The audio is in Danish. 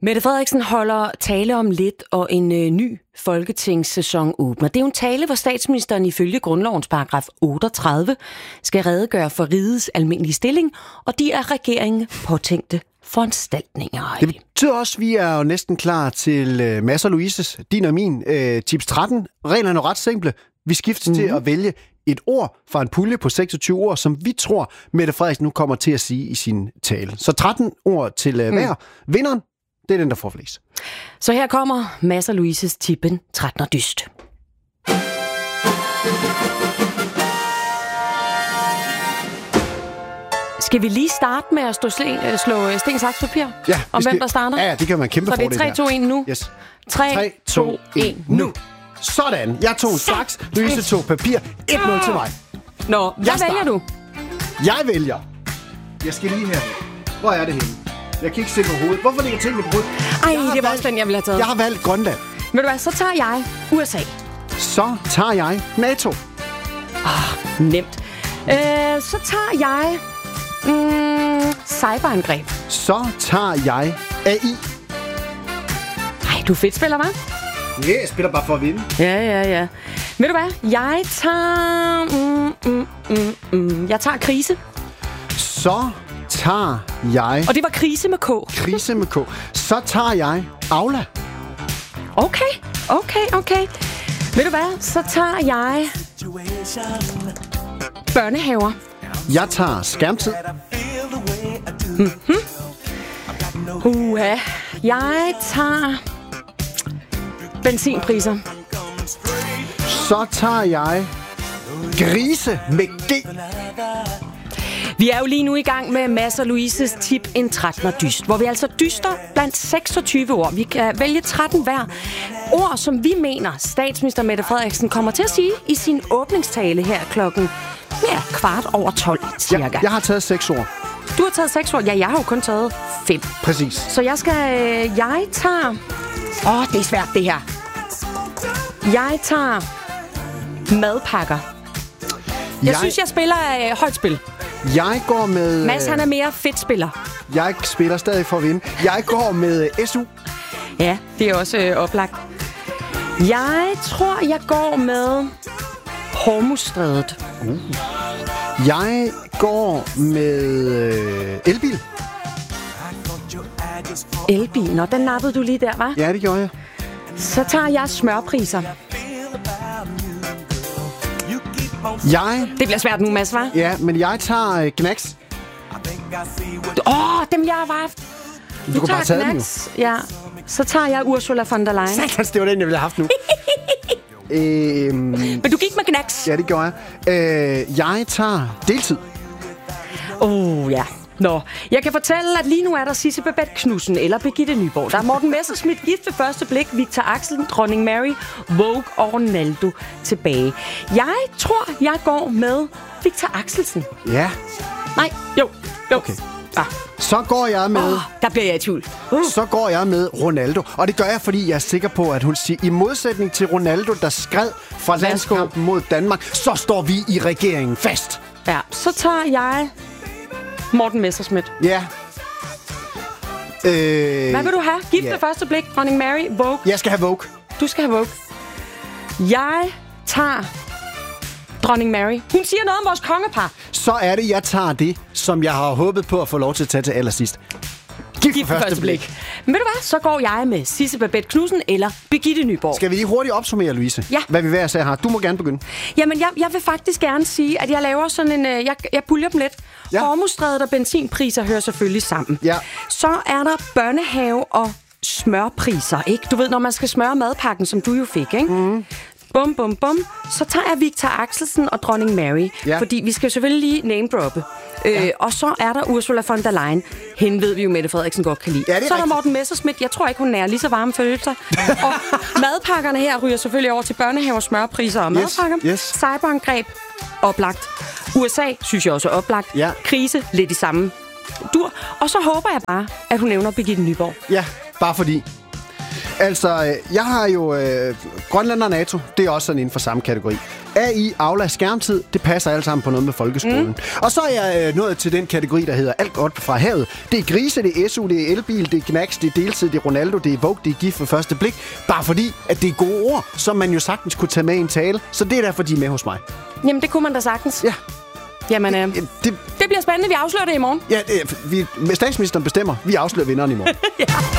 Mette Frederiksen holder tale om lidt, og en ny folketingssæson åbner. Det er jo en tale, hvor statsministeren ifølge grundlovens paragraf 38 skal redegøre for rigets almindelige stilling, og de er regeringen påtænkte foranstaltninger. Det betyder også, at vi er jo næsten klar til Mads og Louises, din og min, tips 13. Reglerne er ret simple. Vi skiftes til at vælge et ord fra en pulje på 26 ord, som vi tror, Mette Frederiksen nu kommer til at sige i sin tale. Så 13 ord til hver. Vinderen, det er den, der får flest. Så her kommer Mads og Louises tippen 13 dyst. Skal vi lige starte med at slå sten, saks, papir? Ja. Om hvem der starter? Ja, det kan man kæmpe fordel. Så det er 3, 2, 1 nu? Yes. 3, 2, 1 nu. Sådan. Jeg tog en saks, Louise tog papir. 1-0 til mig. Nå, hvad vælger du? Jeg vælger. Jeg skal lige her. Hvor er det henne? Jeg kan ikke se på hovedet. Hvorfor ligger tingene på hovedet? Det var også den, jeg ville have taget. Jeg har valgt Grønland. Ved du hvad, så tager jeg USA. Så tager jeg NATO. Nemt. Så tager jeg cyberangreb. Så tager jeg AI. Du er fedtspiller, hva'? Ja, jeg spiller bare for at vinde. Ja. Ved du hvad? Jeg tager... Jeg tager krise. Så tager jeg... Og det var krise med K. Krise med K. Så tager jeg Aula. Okay. Ved du hvad? Så tager jeg... børnehaver. Jeg tager skærmtid. Jeg tager... benzinpriser. Så tager jeg grise med G. Vi er jo lige nu i gang med Mads og Louises tip en 13'er dyst, hvor vi altså dyster blandt 26 ord. Vi kan vælge 13 hver. Ord, som vi mener, statsminister Mette Frederiksen kommer til at sige i sin åbningstale her klokken 12:15 cirka. Jeg har taget 6 ord. Du har taget 6 ord? Ja, jeg har jo kun taget 5. Præcis. Så jeg tager... det er svært det her. Jeg tager madpakker. Jeg synes, jeg spiller højt spil. Jeg går med... Mads, han er mere fedt spiller. Jeg spiller stadig for at vinde. Jeg går med SU. Ja, det er også oplagt. Jeg tror, jeg går med Hormuzstrædet. Jeg går med elbil. Elbil? Nå, den nappede du lige der, hva'? Ja, det gjorde jeg. Så tager jeg smørpriser. Det bliver svært nu, Mads, hva'? Ja, men jeg tager Knacks. Dem jeg har haft. Du kan bare tage Knacks. Ja. Så tager jeg Ursula von der Leyen. Satans, det var den, jeg ville have haft nu. Men du gik med Knacks. Ja, det gjorde jeg. Jeg tager deltid. Ja. Nå, jeg kan fortælle, at lige nu er der Sisse Babette Knudsen eller Birgitte Nyborg. Der er Morten Messerschmidt gift ved første blik, Victor Axelsen, Dronning Mary, Vogue og Ronaldo tilbage. Jeg tror, jeg går med Victor Axelsen. Ja. Nej, jo. Okay. Så går jeg med... der bliver jeg i tvivl. Så går jeg med Ronaldo. Og det gør jeg, fordi jeg er sikker på, at hun siger, i modsætning til Ronaldo, der skred fra landskampen mod Danmark, så står vi i regeringen fast. Ja, så tager jeg Morten Messerschmidt. Ja. Hvad vil du have? Gift ved første blik, Dronning Mary, Vogue. Jeg skal have Vogue. Du skal have Vogue. Jeg tager Dronning Mary. Hun siger noget om vores kongepar. Så er det, jeg tager det, som jeg har håbet på at få lov til at tage til allersidst. Gift ved første blik. Men ved du hvad? Så går jeg med Sisse Babette Knudsen eller Birgitte Nyborg. Skal vi lige hurtigt opsummere, Louise? Ja. Hvad vi hver især har. Du må gerne begynde. Jamen, jeg vil faktisk gerne sige, at jeg laver sådan en... Jeg puljer dem lidt. Ja. Hormuzstrædet og benzinpriser hører selvfølgelig sammen. Ja. Så er der børnehave og smørpriser, ikke? Du ved, når man skal smøre madpakken, som du jo fik, ikke? Mm. Bum. Så tager jeg Victor Axelsen og Dronning Mary. Ja. Fordi vi skal selvfølgelig lige name-droppe. Og så er der Ursula von der Leyen. Hende ved vi jo, Mette Frederiksen godt kan lide. Ja, så er der Morten Messerschmidt. Jeg tror ikke, hun er lige så varme følelser. Og madpakkerne her ryger selvfølgelig over til børnehaver, smørpriser og madpakker. Yes. Cyberangreb. Oplagt. USA synes jeg også er oplagt. Ja. Krise. Lidt i samme dur. Og så håber jeg bare, at hun nævner Birgitte Nyborg. Ja, bare fordi. Altså, jeg har jo Grønland og NATO. Det er også sådan inden for samme kategori. AI, Aula, skærmtid, det passer alt sammen på noget med folkeskolen. Og så er jeg nået til den kategori, der hedder alt godt fra havet. Det er grise, det er SU, det er elbil, det er knacks, det er deltid, det er Ronaldo, det er Vogue, det er gift for første blik. Bare fordi, at det er gode ord, som man jo sagtens kunne tage med i en tale. Så det er derfor, de er med hos mig. Jamen, det kunne man da sagtens. Ja. Jamen, det bliver spændende. Vi afslører det i morgen. Ja, statsministeren bestemmer. Vi afslører vinderen i morgen. Ja.